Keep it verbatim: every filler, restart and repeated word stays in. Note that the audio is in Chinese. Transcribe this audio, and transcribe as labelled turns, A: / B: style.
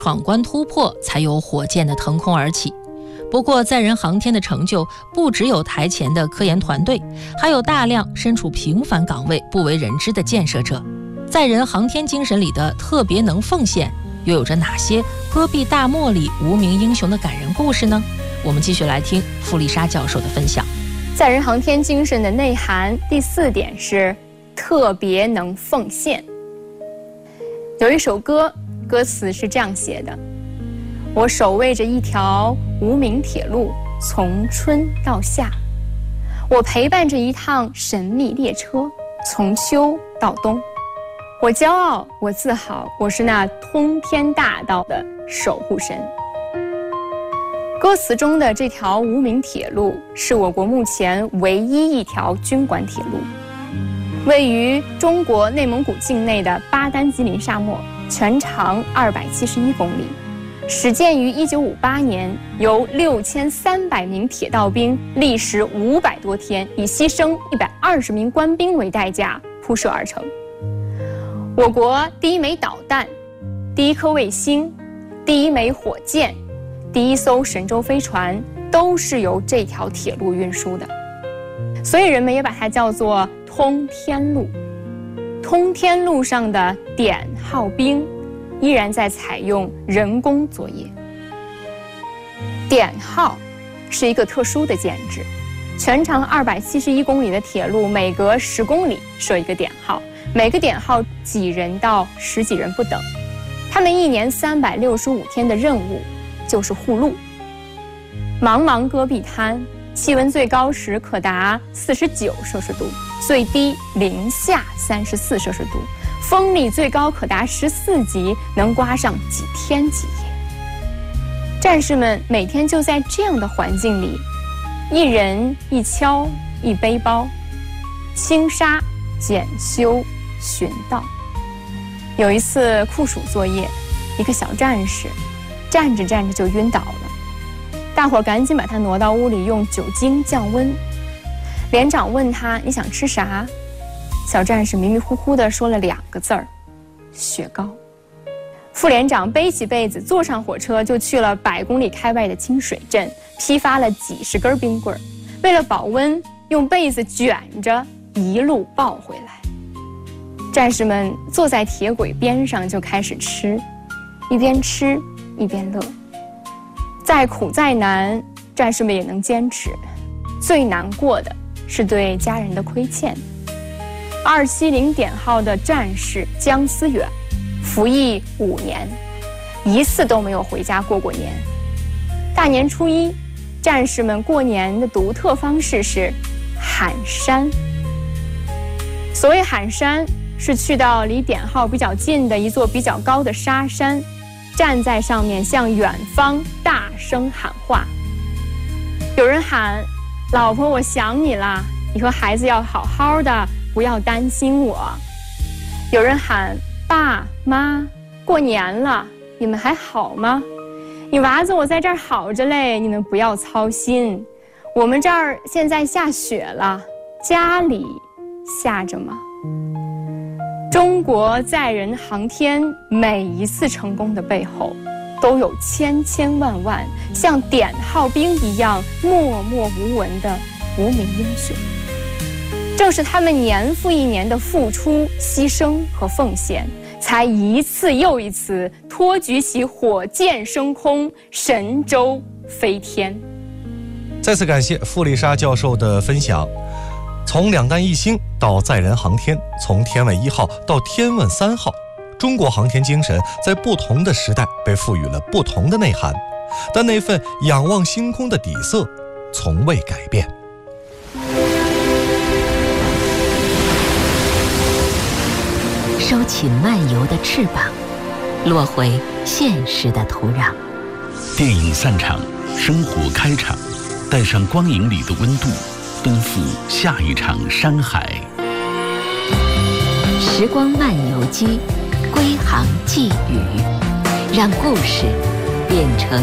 A: 闯关突破，才有火箭的腾空而起。不过载人航天的成就不只有台前的科研团队，还有大量身处平凡岗位不为人知的建设者。载人航天精神里的特别能奉献，又有着哪些戈壁大漠里无名英雄的感人故事呢？我们继续来听傅丽莎教授的分享。
B: 载人航天精神的内涵第四点是特别能奉献。有一首歌，歌词是这样写的：我守卫着一条无名铁路，从春到夏；我陪伴着一趟神秘列车，从秋到冬。我骄傲，我自豪，我是那通天大道的守护神。歌词中的这条无名铁路是我国目前唯一一条军管铁路，位于中国内蒙古境内的巴丹吉林沙漠，全长二百七十一公里，始建于一九五八年，由六千三百名铁道兵历时五百多天，以牺牲一百二十名官兵为代价铺设而成。我国第一枚导弹、第一颗卫星、第一枚火箭、第一艘神舟飞船都是由这条铁路运输的，所以人们也把它叫做通天路。通天路上的点号兵依然在采用人工作业。点号是一个特殊的建制，全长二百七十一公里的铁路，每隔十公里设一个点号，每个点号几人到十几人不等。他们一年三百六十五天的任务就是护路。茫茫戈壁滩，气温最高时可达四十九摄氏度，最低零下三十四摄氏度，风力最高可达十四级，能刮上几天几夜。战士们每天就在这样的环境里，一人一锹一背包，清沙、检修、寻道。有一次酷暑作业，一个小战士站着站着就晕倒了，大伙赶紧把他挪到屋里，用酒精降温。连长问他：你想吃啥？小战士迷迷糊糊地说了两个字儿：雪糕。副连长背起被子，坐上火车就去了百公里开外的清水镇，批发了几十根冰棍儿，为了保温，用被子卷着一路抱回来。战士们坐在铁轨边上就开始吃，一边吃一边乐。再苦再难，战士们也能坚持。最难过的是对家人的亏欠。二七零点号的战士姜思远，服役五年，一次都没有回家过过年。大年初一，战士们过年的独特方式是喊山。所谓喊山，是去到离点号比较近的一座比较高的沙山，站在上面向远方大声喊话。有人喊：老婆，我想你了，你和孩子要好好的，不要担心我。有人喊：爸妈，过年了，你们还好吗？你娃子我在这儿好着嘞，你们不要操心。我们这儿现在下雪了，家里下着吗？中国载人航天每一次成功的背后，都有千千万万像点号兵一样默默无闻的无名英雄。正是他们年复一年的付出、牺牲和奉献，才一次又一次托举起火箭升空，神舟飞天。
C: 再次感谢傅丽莎教授的分享。从两弹一星到载人航天，从天问一号到天问三号，中国航天精神在不同的时代被赋予了不同的内涵，但那份仰望星空的底色从未改变。
D: 收起漫游的翅膀，落回现实的土壤。
E: 电影散场，生活开场，带上光影里的温度，奔赴下一场山海。
D: 时光漫游机，归航寄语，让故事变成